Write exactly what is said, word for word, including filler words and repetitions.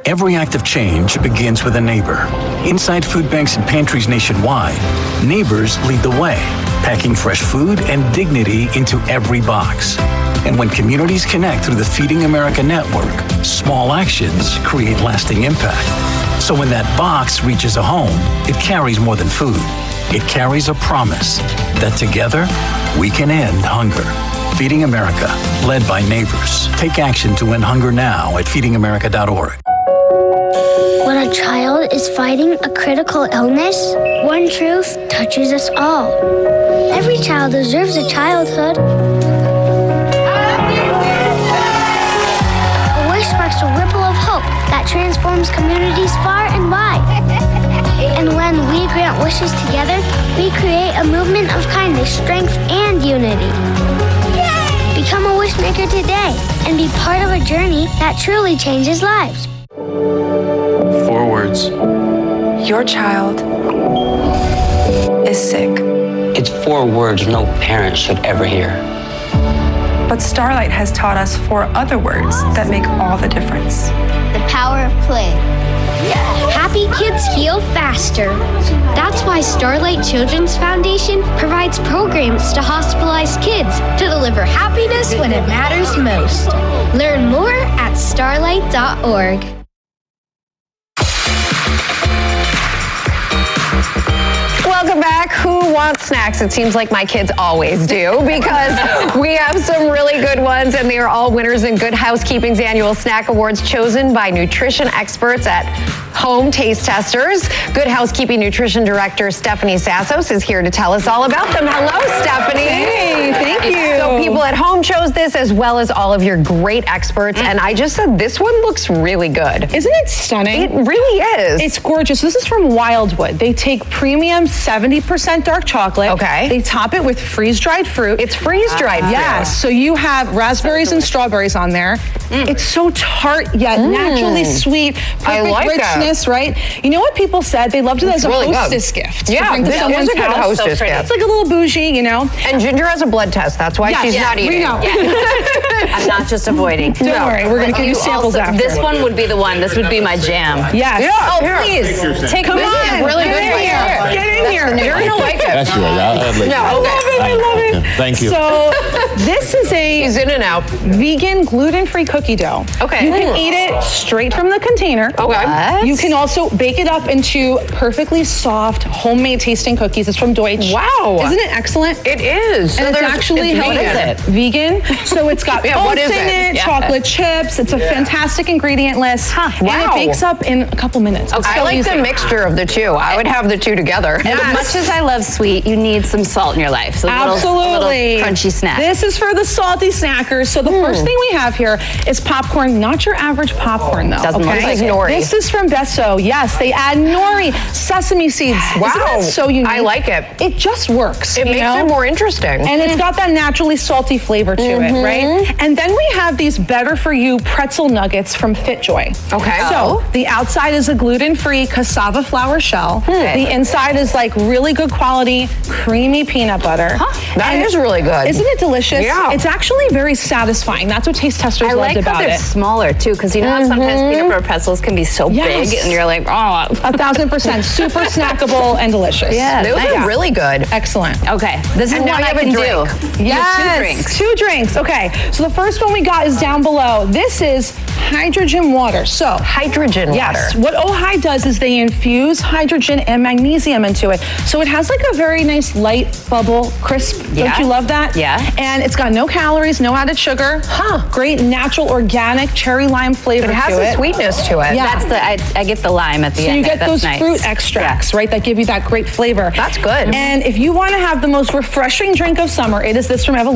Every act of change begins with a neighbor. Inside food banks and pantries nationwide, neighbors lead the way, packing fresh food and dignity into every box. And when communities connect through the Feeding America network, small actions create lasting impact. So when that box reaches a home, it carries more than food. It carries a promise that together we can end hunger. Feeding America, led by neighbors. Take action to end hunger now at feeding america dot org. When a child is fighting a critical illness, one truth touches us all. Every child deserves a childhood. A wish sparks a ripple of hope that transforms communities far and wide. And when we grant wishes together, we create a movement of kindness, strength, and unity. Become a wishmaker today and be part of a journey that truly changes lives. Four words. Your child is sick. It's four words no parent should ever hear. But Starlight has taught us four other words that make all the difference. The power of play. Happy kids heal faster. That's why Starlight Children's Foundation provides programs to hospitalized kids to deliver happiness when it matters most. Learn more at starlight dot org. Welcome back. Who wants snacks? It seems like my kids always do, because we have some really good ones, and they are all winners in Good Housekeeping's annual snack awards, chosen by nutrition experts at Home Taste Testers. Good Housekeeping Nutrition Director Stephanie Sassos is here to tell us all about them. Hello, Stephanie. Hey, thank you. So people at home chose this, as well as all of your great experts, and I just said this one looks really good. Isn't it stunning? It really is. It's gorgeous. This is from Wildwood. They take premium seventy percent dark chocolate. Okay. They top it with freeze-dried fruit. It's freeze-dried Uh, fruit. yes. So you have raspberries and strawberries on there. Mm. It's so tart yet mm. naturally sweet. Perfect I like richness, that. right? You know what people said? They loved it It's as a really hostess good. gift. Yeah, to bring to this someone's is a good house. hostess So gift. it's like a little bougie, you know. And Ginger has a blood test. That's why yes, she's yes, not eating. We know. Yeah. I'm not just avoiding. Don't no. worry, we're going to give you samples also, after. This one would be the one. This would be my jam. Yes. Yeah, oh, here. please. Take Come this on. is really Get good in right here. here. Get in here. You're going to like it. That's yours. I'll, I'll let you. No, okay. I love it. I love it. Okay, thank you. So this is a He's in and out. vegan gluten-free cookie dough. Okay. You can eat it straight from the container. Okay. What? You can also bake it up into perfectly soft, homemade tasting cookies. It's from Deutsch. Wow. Isn't it excellent? It is. And So it's there's- actually it's healthy. vegan. Vegan. So it's got Yeah, oats what is in it? it, Yeah. chocolate chips. It's a Yeah. fantastic ingredient list. Huh. And Wow. it bakes up in a couple minutes. It's I so like easy. the mixture of the two. I would have the two together. And as much as I love sweet, you need some salt in your life. So a little, Absolutely. a little crunchy snack. This is for the salty snackers. So the Mm. first thing we have here is popcorn, not your average popcorn though. Doesn't look okay? like it. Nori. This is from Besso. Yes, they add nori, sesame seeds. Wow. Isn't that so unique? I like it. It just works. It you makes know? it more interesting. And it's got that naturally salty flavor to Mm-hmm. it, right? And then we have these better for you pretzel nuggets from FitJoy. Okay. So the outside is a gluten-free cassava flour shell. Hmm. The inside is like really good quality, creamy peanut butter. That And is really good. Isn't it delicious? Yeah. It's actually very satisfying. That's what taste testers I loved like how about they're it. smaller too, because you know how sometimes peanut butter pretzels can be so Yes. big, and you're like, oh. A thousand percent. Super snackable and delicious. Yeah, Those nice. are really good. Excellent. Okay, this is And now what you I have a can drink. do. You have Yes, two drinks. two drinks. Okay, so the first one we got is down below. This is hydrogen water. So Hydrogen yes, water. what Ojai does is they infuse hydrogen and magnesium into it. So it has like a very nice light bubble, crisp. Yeah. Don't you love that? Yeah. And it's got no calories, no added sugar. Huh. Great natural organic cherry lime flavor It has to a it. sweetness to it. Yeah. That's the I, I get the lime at the So end. you get That's those nice. fruit extracts, right, that give you that great flavor. That's good. And if you want to have the most refreshing drink of summer, it is this from Evolution.